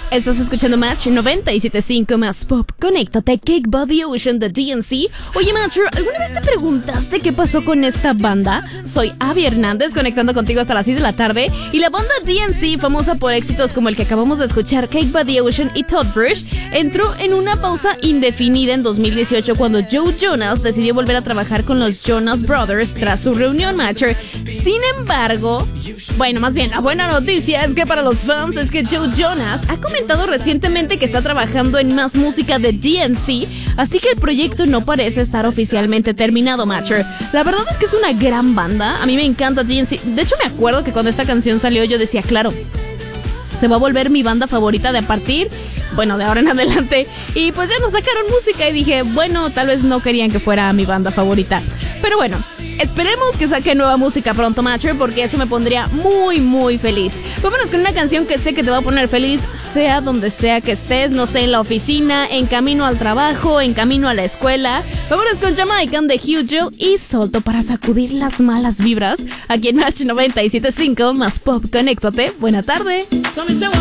Estás escuchando Match 97.5 más Pop. Conéctate, Cake by the Ocean de DNC. Oye, Matcher, ¿alguna vez te preguntaste qué pasó con esta banda? Soy Abby Hernández, conectando contigo hasta las 6 de la tarde. Y la banda DNC, famosa por éxitos como el que acabamos de escuchar, Cake by the Ocean y Todd Brush, entró en una pausa indefinida en 2018 cuando Joe Jonas decidió volver a trabajar con los Jonas Brothers tras su reunión, Matcher. Sin embargo, más bien, la buena noticia es que para los fans es que Joe Jonas ha comentado recientemente que está trabajando en más música de DNC, así que el proyecto no parece estar oficialmente terminado, Matcher. La verdad es que es una gran banda, a mí me encanta DNC. De hecho, me acuerdo que cuando esta canción salió yo decía, claro, se va a volver mi banda favorita de ahora en adelante. Y pues ya nos sacaron música y dije, tal vez no querían que fuera mi banda favorita. Pero bueno, esperemos que saquen nueva música pronto, Matcher, porque eso me pondría muy, muy feliz. Vámonos con una canción que sé que te va a poner feliz, sea donde sea que estés, no sé, en la oficina, en camino al trabajo, en camino a la escuela. Vámonos con Jamaican de Hugh Jill y Solto para sacudir las malas vibras. Aquí en Match 97.5 más Pop. Conéctate. Buena tarde.